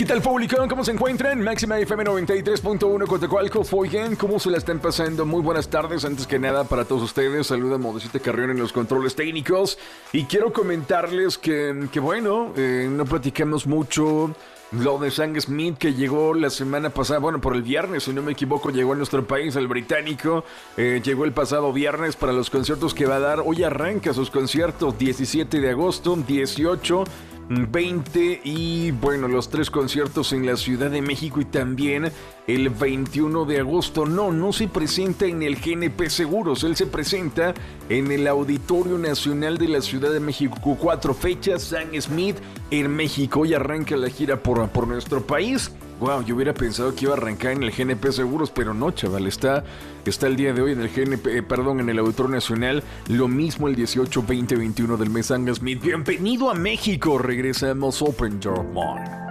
tal, público? ¿Cómo se encuentran? Máxima FM 93.1 Coatzacoalcos. Oigan, ¿cómo se la están pasando? Muy buenas tardes. Antes que nada, para todos ustedes, saluda Modestita Carrión en los controles técnicos. Y quiero comentarles que bueno, no platicamos mucho lo de Sam Smith, que llegó la semana pasada, bueno, por el viernes, si no me equivoco, llegó a nuestro país, al británico. Llegó el pasado viernes para los conciertos que va a dar. Hoy arranca sus conciertos, 17 de agosto, 18, 20 y bueno, los 3 conciertos en la Ciudad de México y también el 21 de agosto. No se presenta en el GNP Seguros, él se presenta en el Auditorio Nacional de la Ciudad de México. 4 fechas, Sam Smith en México. Hoy arranca la gira por nuestro país. Wow, yo hubiera pensado que iba a arrancar en el GNP Seguros, pero no, chaval, está el día de hoy en el en el Auditorio Nacional. Lo mismo el 18, 20, 21 del mes, Sam Smith. Bienvenido a México. Regresamos, Open Your Mind.